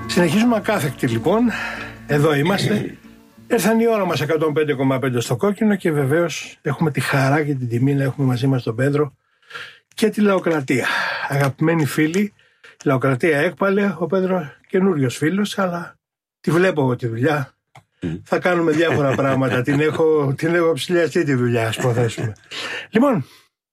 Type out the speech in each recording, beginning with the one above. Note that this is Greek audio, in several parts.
Συνεχίζουμε ακάθεκτη λοιπόν. Εδώ είμαστε. Ήρθαν η ώρα μας 105,5 στο κόκκινο και βεβαίως έχουμε τη χαρά και την τιμή να έχουμε μαζί μας τον Πέτρο και τη Λαοκρατία. Αγαπημένοι φίλοι, η Λαοκρατία έκπαλε, ο Πέτρο καινούριος φίλος, αλλά τη βλέπω εγώ τη δουλειά. Θα κάνουμε διάφορα πράγματα. την έχω ψηλιαστεί τη δουλειά, ας υποθέσουμε. Λοιπόν,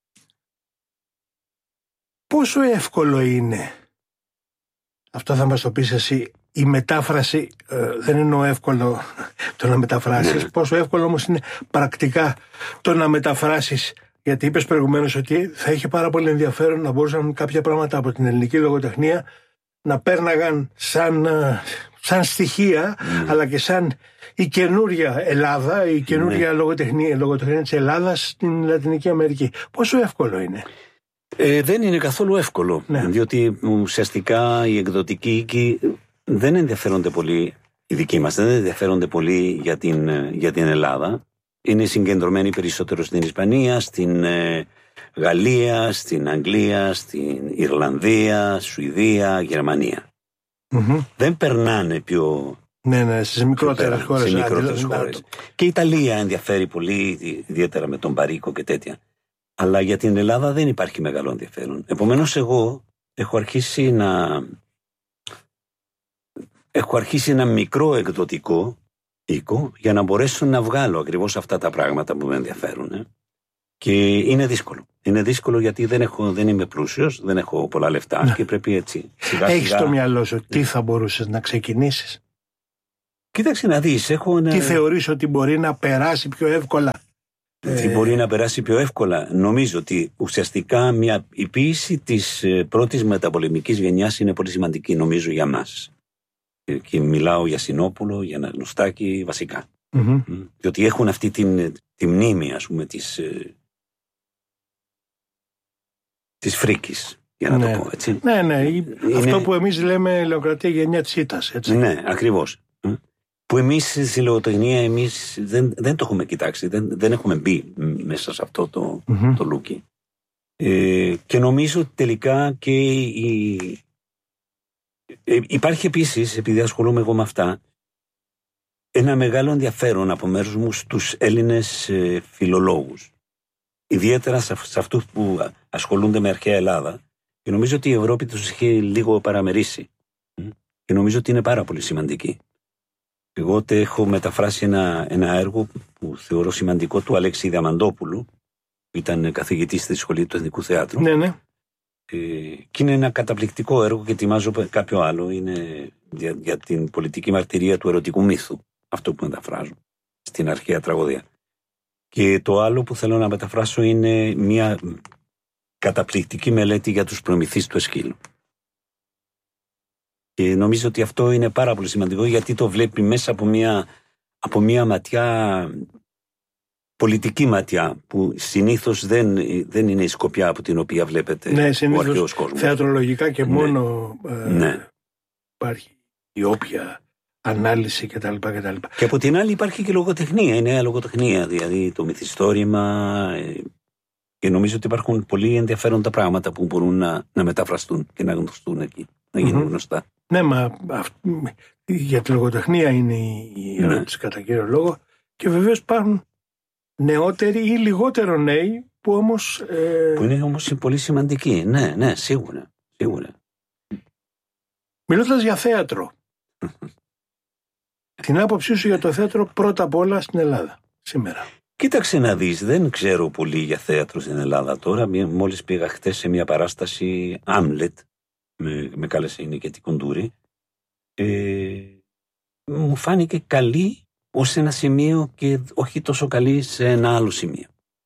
πόσο εύκολο είναι, αυτό θα μας το πεις εσύ, η μετάφραση, δεν εννοώ εύκολο το να μεταφράσεις, πόσο εύκολο όμως είναι πρακτικά το να μεταφράσεις, γιατί είπες προηγουμένως ότι θα είχε πάρα πολύ ενδιαφέρον να μπορούσαν κάποια πράγματα από την ελληνική λογοτεχνία να πέρναγαν σαν στοιχεία, αλλά και σαν η καινούρια Ελλάδα, η καινούρια λογοτεχνία της Ελλάδας στην Λατινική Αμερική. Πόσο εύκολο είναι? Δεν είναι καθόλου εύκολο, διότι ουσιαστικά οι εκδοτικοί οίκοι δεν ενδιαφέρονται πολύ, οι δικοί μας δεν ενδιαφέρονται πολύ για την Ελλάδα. Είναι συγκεντρωμένοι περισσότερο στην Ισπανία, στην Γαλλία, στην Αγγλία, στην Ιρλανδία, Σουηδία, Γερμανία. Δεν περνάνε πιο... Ναι, στις μικρότερες χώρες. Και η Ιταλία ενδιαφέρει πολύ, ιδιαίτερα με τον Παρίκο και τέτοια. Αλλά για την Ελλάδα δεν υπάρχει μεγάλο ενδιαφέρον. Επομένως εγώ έχω αρχίσει ένα μικρό εκδοτικό οίκο για να μπορέσω να βγάλω ακριβώς αυτά τα πράγματα που με ενδιαφέρουν. Και είναι δύσκολο. Είναι δύσκολο γιατί δεν είμαι πλούσιος, δεν έχω πολλά λεφτά και πρέπει έτσι. Έχεις στο μυαλό σου τι θα μπορούσες να ξεκινήσεις? Κοίταξε να δεις. Τι θεωρείς ότι μπορεί να περάσει πιο εύκολα? Τι μπορεί να περάσει πιο εύκολα? Νομίζω ότι ουσιαστικά η ποίηση της πρώτης μεταπολεμικής γενιάς είναι πολύ σημαντική, νομίζω, για μας. Και μιλάω για Συνόπουλο, για Αναγνωστάκη βασικά. Διότι έχουν αυτή τη μνήμη, ας πούμε, της φρίκης, για να το πω έτσι. Ναι. Αυτό που εμείς λέμε Λαοκρατία γενιά της Ήττας, έτσι. Ναι, ακριβώς. Που εμείς στη λογοτεχνία δεν το έχουμε κοιτάξει, δεν έχουμε μπει μέσα σε αυτό το λούκι. Και νομίζω ότι τελικά και υπάρχει επίσης, επειδή ασχολούμαι εγώ με αυτά, ένα μεγάλο ενδιαφέρον από μέρους μου στους Έλληνες φιλολόγους. Ιδιαίτερα σε αυτούς που ασχολούνται με αρχαία Ελλάδα. Και νομίζω ότι η Ευρώπη τους έχει λίγο παραμερίσει. Και νομίζω ότι είναι πάρα πολύ σημαντική. Εγώ έχω μεταφράσει ένα έργο που θεωρώ σημαντικό του Αλέξη Διαμαντόπουλου, που ήταν καθηγητής στη Σχολή του Εθνικού Θεάτρου. Ναι. Και είναι ένα καταπληκτικό έργο και ετοιμάζω κάποιο άλλο. Είναι για την πολιτική μαρτυρία του ερωτικού μύθου, αυτό που μεταφράζω στην αρχαία τραγωδία. Και το άλλο που θέλω να μεταφράσω είναι μια καταπληκτική μελέτη για τους προμηθείς του Εσκύλου. Και νομίζω ότι αυτό είναι πάρα πολύ σημαντικό, γιατί το βλέπει μέσα από μια ματιά, πολιτική ματιά, που συνήθως δεν είναι η σκοπιά από την οποία βλέπετε ο αρχαίος κόσμος. Θεατρολογικά και μόνο υπάρχει η όποια ανάλυση κτλ. Και από την άλλη υπάρχει και λογοτεχνία, η νέα λογοτεχνία, δηλαδή το μυθιστόρημα. Και νομίζω ότι υπάρχουν πολύ ενδιαφέροντα πράγματα που μπορούν να μεταφραστούν και να γνωστούν εκεί, να γίνουν γνωστά. Ναι, για τη λογοτεχνία είναι η ερώτηση κατά κύριο λόγο, και βεβαίως υπάρχουν νεότεροι ή λιγότερο νέοι που όμως... που είναι όμως πολύ σημαντικοί, ναι, σίγουρα. Μιλώντας για θέατρο, την άποψή σου για το θέατρο πρώτα απ' όλα στην Ελλάδα σήμερα? Κοίταξε να δεις, δεν ξέρω πολύ για θέατρο στην Ελλάδα τώρα. Μόλις πήγα χτες σε μια παράσταση Άμλετ, με κάλεσε η Νικέτη Κοντούρη. Μου φάνηκε καλή ως ένα σημείο και όχι τόσο καλή σε ένα άλλο σημείο.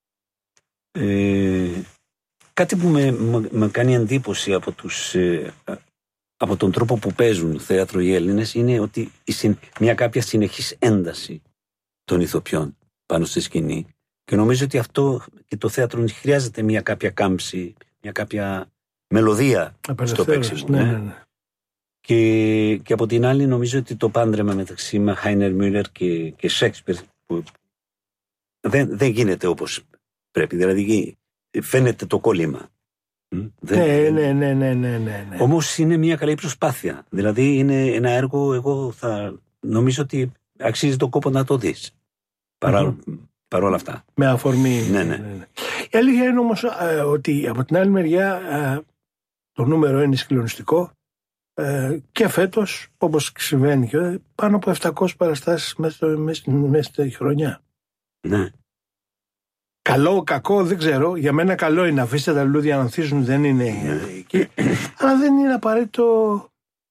Κάτι που με κάνει εντύπωση από τον τρόπο που παίζουν θέατρο οι Έλληνες είναι ότι μια κάποια συνεχής ένταση των ηθοποιών πάνω στη σκηνή. Και νομίζω ότι αυτό και το θέατρο χρειάζεται μια κάποια κάμψη, μια κάποια μελωδία στο παίξιμο. Ναι. Και από την άλλη νομίζω ότι το πάντρεμα μεταξύ Χάινερ Μιούλερ και Σέξπιρ δεν γίνεται όπως πρέπει. Δηλαδή φαίνεται το κόλλημα. Ναι. Όμως είναι μια καλή προσπάθεια. Δηλαδή είναι ένα έργο, εγώ θα νομίζω ότι αξίζει τον κόπο να το δεις. Παρόλα αυτά. Με αφορμή. Ναι. Η αλήθεια είναι όμως ότι από την άλλη μεριά το νούμερο είναι συγκλονιστικό και φέτος, όπως συμβαίνει και πάνω από 700 παραστάσεις μέσα στη χρονιά. Ναι. Καλό, κακό, δεν ξέρω. Για μένα καλό είναι. Αφήστε τα λουλούδια να ανθίσουν, δεν είναι εκεί. Αλλά δεν είναι απαραίτητο.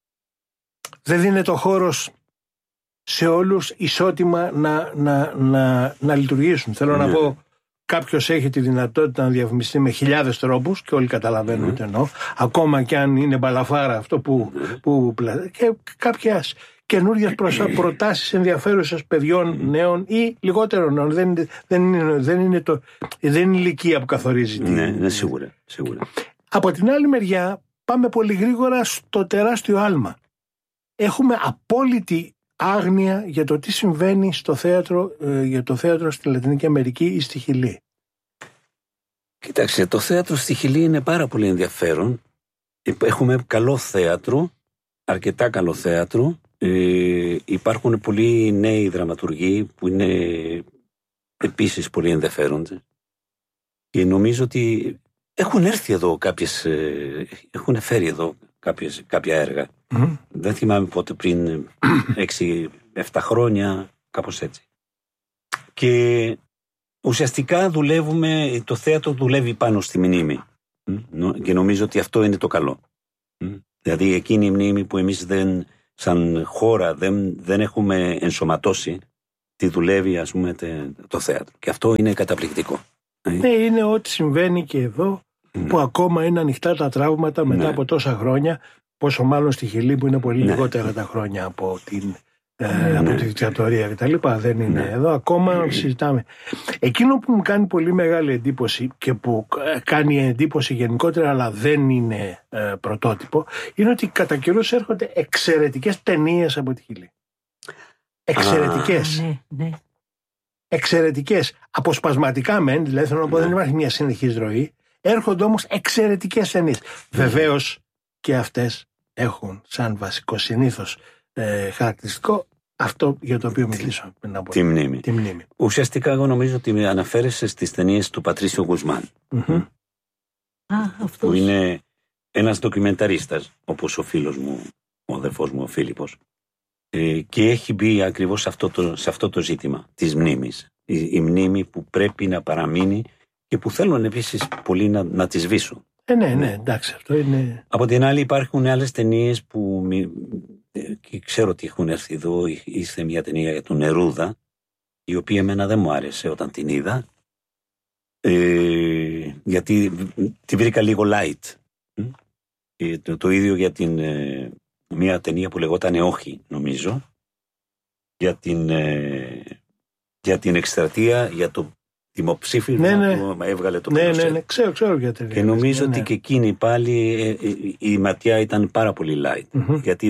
Δεν δίνεται ο χώρος σε όλους ισότιμα να λειτουργήσουν. Θέλω να πω, κάποιος έχει τη δυνατότητα να διαφημιστεί με χιλιάδες τρόπους και όλοι καταλαβαίνουν τι εννοώ. Ακόμα και αν είναι μπαλαφάρα αυτό που και κάποιες καινούργιες προτάσεις ενδιαφέρουσες παιδιών, νέων ή λιγότερων νέων. Δεν είναι η ηλικία που καθορίζει. Ναι, σίγουρα. Από την άλλη μεριά πάμε πολύ γρήγορα στο τεράστιο άλμα. Έχουμε απόλυτη άγνοια για το τι συμβαίνει στο θέατρο, για το θέατρο στη Λατινική Αμερική ή στη Χιλή. Κοίταξε, το θέατρο στη Χιλή είναι πάρα πολύ ενδιαφέρον. Έχουμε καλό θέατρο, αρκετά καλό θέατρο. Υπάρχουν πολλοί νέοι δραματουργοί που είναι επίσης πολύ ενδιαφέροντες. Και νομίζω ότι έχουν έρθει εδώ έχουν φέρει εδώ κάποια έργα. Δεν θυμάμαι πότε, πριν 6-7 χρόνια, κάπως έτσι. Και ουσιαστικά το θέατρο δουλεύει πάνω στη μνήμη. Και νομίζω ότι αυτό είναι το καλό. Δηλαδή εκείνη η μνήμη που εμείς σαν χώρα δεν έχουμε ενσωματώσει, τι δουλεύει ας πούμε το θέατρο. Και αυτό είναι καταπληκτικό. Ναι, είναι ό,τι συμβαίνει και εδώ, που ακόμα είναι ανοιχτά τα τραύματα μετά από τόσα χρόνια, πόσο μάλλον στη Χιλή που είναι πολύ λιγότερα τα χρόνια από τη δικτατορία κτλ. Δεν είναι εδώ, ακόμα συζητάμε. Εκείνο που μου κάνει πολύ μεγάλη εντύπωση και που κάνει εντύπωση γενικότερα αλλά δεν είναι πρωτότυπο, είναι ότι κατά καιρούς έρχονται εξαιρετικές ταινίες από τη Χιλή. Εξαιρετικές. Εξαιρετικές. Αποσπασματικά μεν, δηλαδή θέλω να πω δεν υπάρχει μια συνεχής ροή. Έρχονται όμως εξαιρετικές ταινίες. Βεβαίως και αυτές έχουν σαν βασικό συνήθως χαρακτηριστικό αυτό για το οποίο μιλήσω πριν από τη μνήμη. Ουσιαστικά εγώ νομίζω ότι αναφέρεσαι στις ταινίες του Πατρίσιο Γκουσμάν. Που είναι ένας ντοκιμενταρίστας, όπως ο φίλος μου, ο αδερφός μου ο Φίλιππος, και έχει μπει ακριβώς σε αυτό το ζήτημα της μνήμης. Η μνήμη που πρέπει να παραμείνει και που θέλουν επίσης πολλοί να τη σβήσουν. Ναι, εντάξει, αυτό είναι. Από την άλλη υπάρχουν άλλες ταινίες που και ξέρω ότι έχουν έρθει εδώ. Ήρθε μια ταινία για τον Νερούδα, η οποία εμένα δεν μου άρεσε όταν την είδα, γιατί τη βρήκα λίγο light. Το ίδιο για μια ταινία που λεγόταν «Όχι», νομίζω, για την εκστρατεία, για το δημοψήφισμα που έβγαλε το Πινοσέτ. Ναι, ξέρω για ταινία. Και νομίζω ότι και εκείνη πάλι η ματιά ήταν πάρα πολύ light, γιατί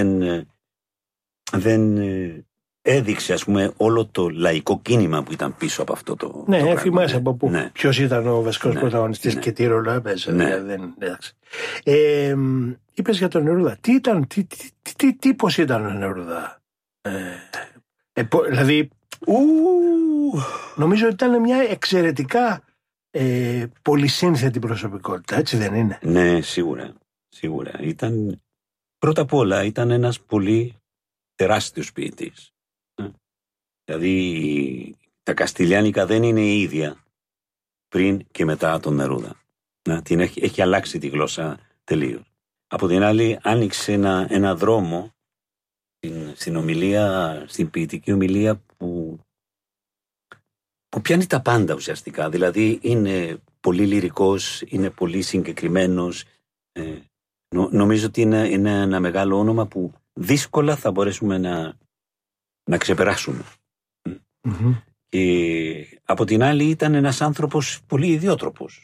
δεν έδειξε, ας πούμε, όλο το λαϊκό κίνημα που ήταν πίσω από αυτό το πράγμα. Θυμάσαι από πού, ποιος ήταν ο βασικός πρωταγωνιστής και τι ρόλο έπαιζε. Είπες για τον Νερούδα. Τι τύπος ήταν ο Νερούδα? Δηλαδή, νομίζω ότι ήταν μια εξαιρετικά πολυσύνθετη προσωπικότητα, έτσι δεν είναι? Ναι, σίγουρα. Πρώτα απ' όλα ήταν ένας πολύ τεράστιος ποιητής. Δηλαδή τα καστιλιάνικα δεν είναι η ίδια πριν και μετά τον Νερούδα. Έχει αλλάξει τη γλώσσα τελείως. Από την άλλη άνοιξε ένα δρόμο στην ποιητική ομιλία που πιάνει τα πάντα ουσιαστικά. Δηλαδή είναι πολύ λυρικός, είναι πολύ συγκεκριμένος. Νομίζω ότι είναι ένα μεγάλο όνομα που δύσκολα θα μπορέσουμε να ξεπεράσουμε. Και από την άλλη ήταν ένας άνθρωπος πολύ ιδιότροπος.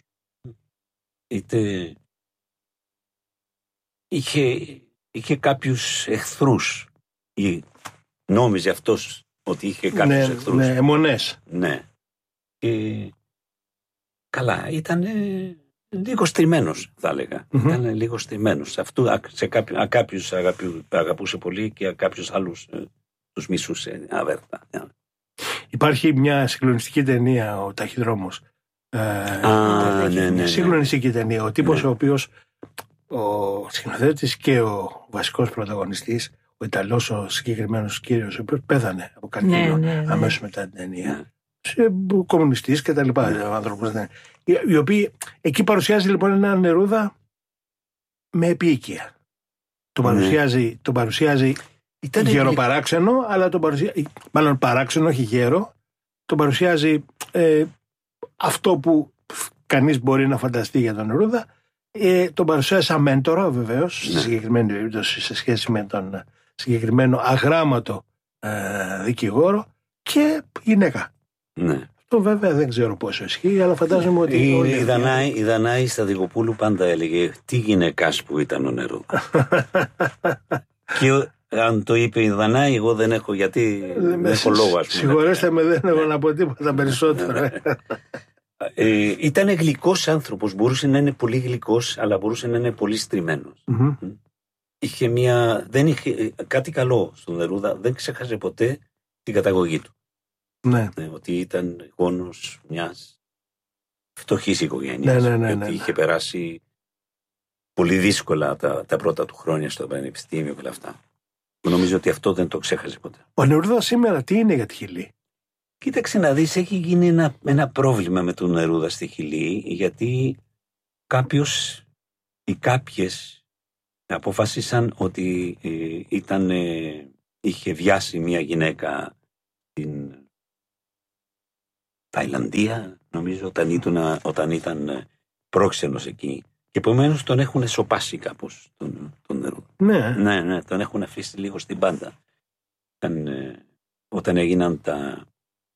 Είχε κάποιους εχθρούς. Νόμιζε αυτός ότι είχε κάποιους εχθρούς. Ναι, αιμονές. Ναι. Καλά, ήταν λίγο στριμμένος, θα έλεγα. Ήταν λίγο στριμμένος. Κάποιους αγαπούσε πολύ και κάποιους άλλους τους μισούσε αβέρτα. Υπάρχει μια συγκλονιστική ταινία, ο Ταχυδρόμος. Ναι. Συγκλονιστική ταινία. Ο τύπος ο οποίος, ο σκηνοθέτης και ο βασικός πρωταγωνιστής, ο Ιταλός, ο συγκεκριμένος κύριος, ο οποίος πέθανε από καρκίνο αμέσως μετά την ταινία. Κομμουνιστής και τα λοιπά, άνθρωπος, οι οποίοι εκεί παρουσιάζει λοιπόν ένα Νερούδα με επίοικια. Τον παρουσιάζει γεροπαράξενο, αλλά τον παρουσιάζει, μάλλον παράξενο, όχι γέρο, τον παρουσιάζει αυτό που κανείς μπορεί να φανταστεί για τον Νερούδα, τον παρουσιάζει σαν μέντορα βεβαίως, στη συγκεκριμένη περίπτωση σε σχέση με τον συγκεκριμένο αγράμματο δικηγόρο και γυναίκα. Ναι. Αυτό βέβαια δεν ξέρω πόσο ισχύει, αλλά φαντάζομαι ότι. Η Δανάη Σταδικοπούλου πάντα έλεγε τι γυναικάς που ήταν ο Νερούδα. Και αν το είπε η Δανάη, εγώ δεν έχω, γιατί δεν έχω λόγο, ας πούμε. Συγχωρέστε με, δεν έχω να πω τίποτα περισσότερο. Ήταν γλυκός άνθρωπος, μπορούσε να είναι πολύ γλυκός, αλλά μπορούσε να είναι πολύ στριμμένος. Δεν είχε κάτι καλό στον Νερούδα, δεν ξέχασε ποτέ την καταγωγή του. Ναι. Ότι ήταν γόνος μιας φτωχής οικογένειας. Ναι. Είχε περάσει πολύ δύσκολα τα πρώτα του χρόνια στο πανεπιστήμιο και όλα αυτά. Νομίζω ότι αυτό δεν το ξέχασε ποτέ. Ο Νερούδα σήμερα τι είναι για τη Χιλή? Κοίταξε να δεις, έχει γίνει ένα πρόβλημα με τον Νερούδα στη Χιλή, γιατί κάποιος ή κάποιες αποφάσισαν ότι είχε βιάσει μια γυναίκα στην Ταϊλανδία, νομίζω, όταν ήταν πρόξενος εκεί. Και επομένως τον έχουν σοπάσει κάπως τον Νερούδα. Ναι, τον έχουν αφήσει λίγο στην πάντα. Όταν έγιναν τα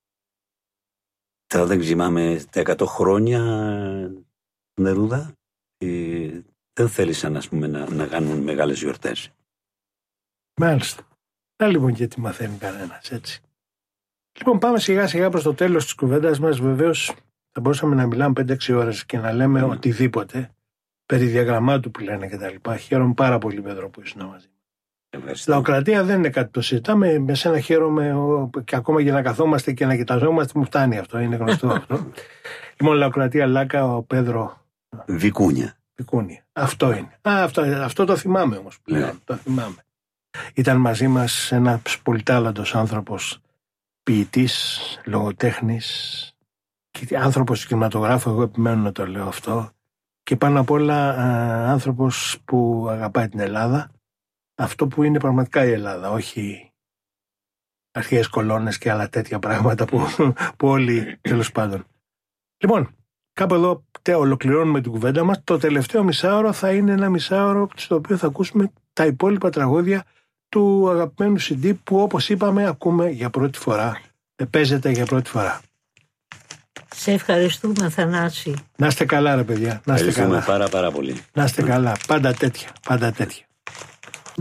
δεν ξημάμε τα 100 χρόνια Νερούδα, δεν θέλησαν, ας πούμε, να κάνουν μεγάλες γιορτές. Μάλιστα. Λοιπόν, γιατί μαθαίνει κανένας, έτσι. Λοιπόν, πάμε σιγά σιγά προς το τέλος της κουβέντας μας. Βεβαίως θα μπορούσαμε να μιλάμε 5-6 ώρες και να λέμε οτιδήποτε περί διαγραμμάτου που λένε κτλ. Χαίρομαι πάρα πολύ, Πέτρο, που ήσουν μαζί. Λαοκρατία δεν είναι κάτι που το συζητάμε. Με σένα χαίρομαι, και ακόμα για να καθόμαστε και να κοιταζόμαστε μου φτάνει αυτό. Είναι γνωστό αυτό. Λοιπόν, Λαοκρατία Λάκα, ο Πέδρο Βικούνια. Αυτό είναι. Αυτό το θυμάμαι όμως πλέον. Το θυμάμαι. Ήταν μαζί μας ένας πολυτάλαντος άνθρωπος, ποιητής, λογοτέχνης, άνθρωπος του κινηματογράφου. Εγώ επιμένω να το λέω αυτό. Και πάνω απ' όλα άνθρωπος που αγαπάει την Ελλάδα. Αυτό που είναι πραγματικά η Ελλάδα, όχι αρχαίες κολόνες και άλλα τέτοια πράγματα που όλοι, τέλος πάντων. Λοιπόν, κάπου εδώ ολοκληρώνουμε την κουβέντα μας. Το τελευταίο μισάωρο θα είναι ένα μισάωρο στο οποίο θα ακούσουμε τα υπόλοιπα τραγούδια του αγαπημένου CD που, όπως είπαμε, ακούμε για πρώτη φορά. Παίζεται για πρώτη φορά. Σε ευχαριστούμε, Θανάση. Να είστε καλά, ρε παιδιά. Να είστε καλά. Πάρα πολύ. Να είστε καλά. Πάντα τέτοια.